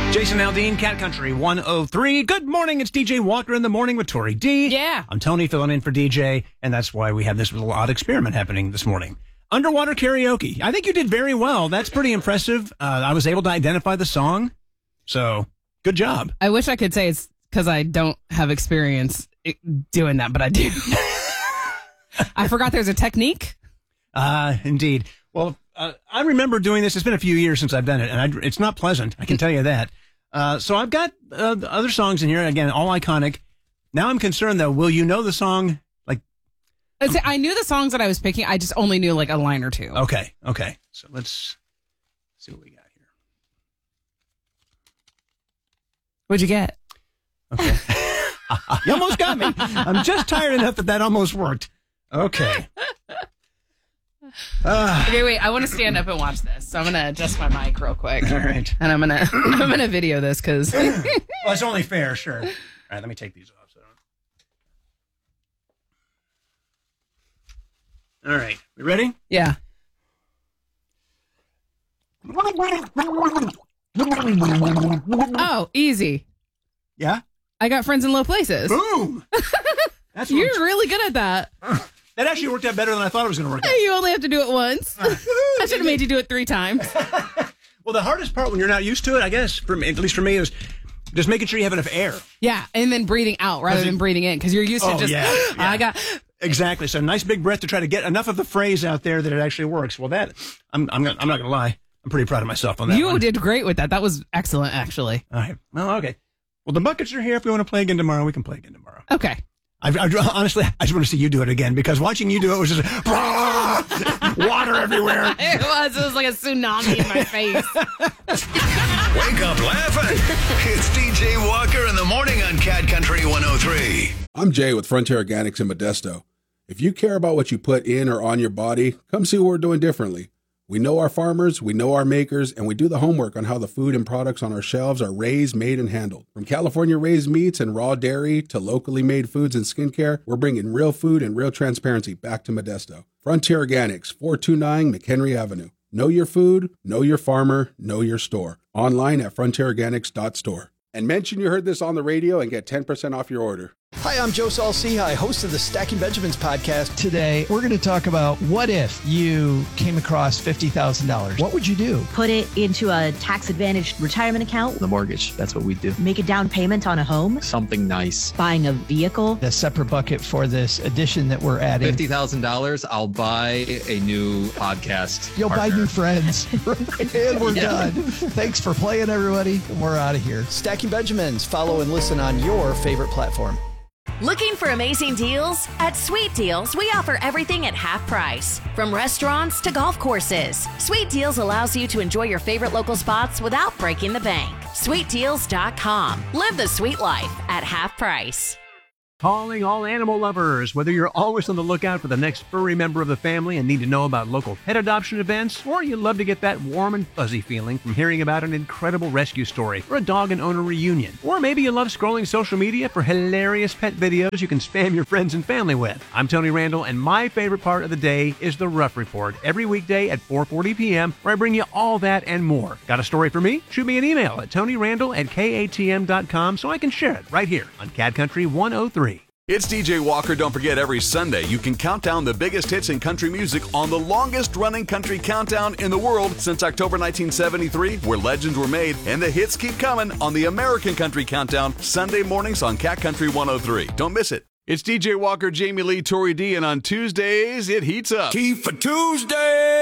Jason Aldean, Cat Country 103. Good morning. It's DJ Walker in the morning with Tori D. Yeah. I'm Tony filling in for DJ, and that's why we have this little odd experiment happening this morning. Underwater karaoke. I think you did very well. That's pretty impressive. I was able to identify the song, so good job. I wish I could say it's because I don't have experience doing that, but I do. I forgot there's a technique. Indeed. Well, I remember doing this. It's been a few years since I've done it, and it's not pleasant. I can tell you that. So I've got other songs in here, again, all iconic. Now I'm concerned, though. Will you know the song? I knew the songs that I was picking. I just only knew like a line or two. Okay. So let's see what we got here. What'd you get? Okay. You almost got me. I'm just tired enough that almost worked. Okay. Okay, wait. I want to stand up and watch this, so I'm gonna adjust my mic real quick. All right. And I'm gonna video this because. Well, it's only fair, sure. All right, let me take these off. All right, we ready? Yeah. Oh, easy. Yeah. I got Friends in Low Places. Boom. That's You're really good at that. That actually worked out better than I thought it was going to work out. You only have to do it once. I should have made you do it 3 times. Well, the hardest part when you're not used to it, I guess, at least for me, is just making sure you have enough air. Yeah, and then breathing out rather than breathing in, because you're used to just. Yeah. I got. Exactly. So nice big breath to try to get enough of the phrase out there that it actually works. Well, that I'm not going to lie. I'm pretty proud of myself on that. You did great with that. That was excellent, actually. All right. Well, okay. Well, the buckets are here. If we want to play again tomorrow, we can play again tomorrow. Okay. Honestly, I just want to see you do it again, because watching you do it was just water everywhere. It was like a tsunami in my face. Wake up laughing. It's DJ Walker in the morning on Cat Country 103. I'm Jay with Frontier Organics in Modesto. If you care about what you put in or on your body, come see what we're doing differently. We know our farmers, we know our makers, and we do the homework on how the food and products on our shelves are raised, made, and handled. From California-raised meats and raw dairy to locally made foods and skincare, we're bringing real food and real transparency back to Modesto. Frontier Organics, 429 McHenry Avenue. Know your food, know your farmer, know your store. Online at frontierorganics.store. And mention you heard this on the radio and get 10% off your order. Hi, I'm Joe Saul-Sehy, host of the Stacking Benjamins podcast. Today, we're going to talk about what if you came across $50,000? What would you do? Put it into a tax-advantaged retirement account. The mortgage, that's what we do. Make a down payment on a home. Something nice. Buying a vehicle. A separate bucket for this addition that we're adding. $50,000, I'll buy a new podcast. You'll partner. buy new friends. And we're done. Thanks for playing, everybody. We're out of here. Stacking Benjamins. Follow and listen on your favorite platform. Looking for amazing deals? At Sweet Deals, we offer everything at half price. From restaurants to golf courses, Sweet Deals allows you to enjoy your favorite local spots without breaking the bank. SweetDeals.com. Live the sweet life at half price. Calling all animal lovers. Whether you're always on the lookout for the next furry member of the family and need to know about local pet adoption events, or you love to get that warm and fuzzy feeling from hearing about an incredible rescue story or a dog and owner reunion, or maybe you love scrolling social media for hilarious pet videos you can spam your friends and family with. I'm Tony Randall, and my favorite part of the day is the Rough Report, every weekday at 4:40 p.m., where I bring you all that and more. Got a story for me? Shoot me an email at tonyrandall@katm.com so I can share it right here on Cat Country 103. It's DJ Walker. Don't forget, every Sunday you can count down the biggest hits in country music on the longest-running country countdown in the world since October 1973, where legends were made, and the hits keep coming on the American Country Countdown, Sunday mornings on Cat Country 103. Don't miss it. It's DJ Walker, Jamie Lee, Tori D, and on Tuesdays, it heats up. Tea for Tuesday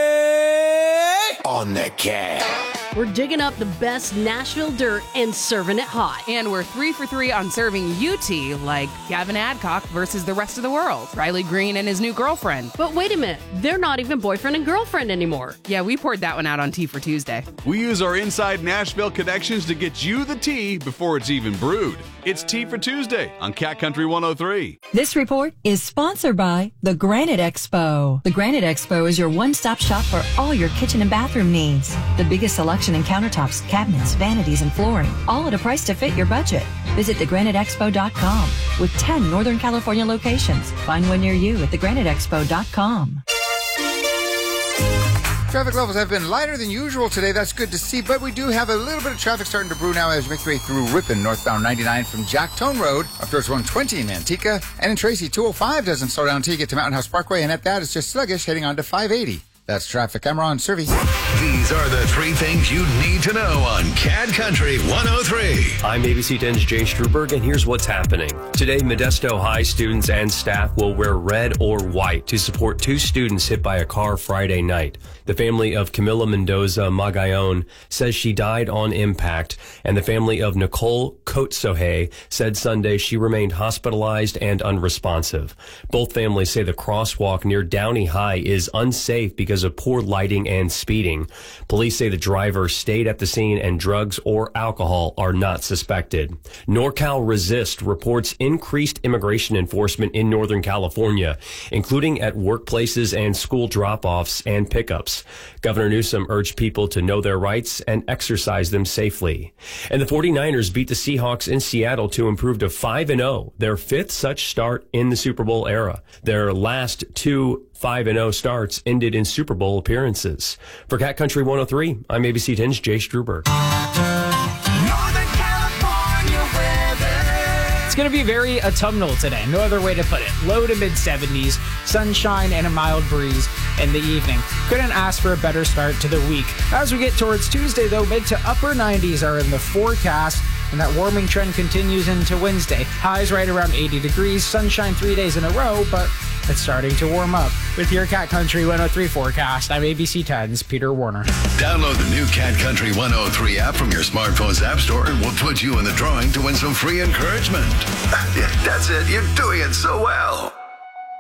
on the Cat. We're digging up the best Nashville dirt and serving it hot. And we're 3 for 3 on serving you tea, like Gavin Adcock versus the rest of the world, Riley Green and his new girlfriend. But wait a minute, they're not even boyfriend and girlfriend anymore. Yeah, we poured that one out on Tea for Tuesday. We use our inside Nashville connections to get you the tea before it's even brewed. It's Tea for Tuesday on Cat Country 103. This report is sponsored by the Granite Expo. The Granite Expo is your one-stop shop for all your kitchen and bathroom needs. The biggest selection in countertops, cabinets, vanities, and flooring, all at a price to fit your budget. Visit thegraniteexpo.com with 10 Northern California locations. Find one near you at thegraniteexpo.com. Traffic levels have been lighter than usual today. That's good to see, but we do have a little bit of traffic starting to brew now as you make your way through Ripon, northbound 99 from Jacktone Road up towards 120 in Manteca. And in Tracy, 205 doesn't slow down until you get to Mountain House Parkway, and at that, it's just sluggish heading on to 580. That's traffic. I'm Ron Servey. These are the three things you need to know on CAD Country 103. I'm ABC 10's Jay Struberg, and here's what's happening. Today, Modesto High students and staff will wear red or white to support 2 students hit by a car Friday night. The family of Camila Mendoza Magayon says she died on impact, and the family of Nicole Kotsohe said Sunday she remained hospitalized and unresponsive. Both families say the crosswalk near Downey High is unsafe because of poor lighting and speeding. Police say the driver stayed at the scene and drugs or alcohol are not suspected. NorCal Resist reports increased immigration enforcement in Northern California, including at workplaces and school drop-offs and pickups. Governor Newsom urged people to know their rights and exercise them safely. And the 49ers beat the Seahawks in Seattle to improve to 5-0, their 5th such start in the Super Bowl era. Their last 2 5-0 starts ended in Super Bowl appearances. For Cat Country 103, I'm ABC 10's Jay Struberg. It's going to be very autumnal today. No other way to put it. Low to mid-70s, sunshine and a mild breeze in the evening. Couldn't ask for a better start to the week. As we get towards Tuesday, though, mid to upper 90s are in the forecast, and that warming trend continues into Wednesday. Highs right around 80 degrees, sunshine 3 days in a row, but it's starting to warm up. With your Cat Country 103 forecast, I'm ABC 10's Peter Warner. Download the new Cat Country 103 app from your smartphone's app store and we'll put you in the drawing to win some free encouragement. That's it. You're doing it so well.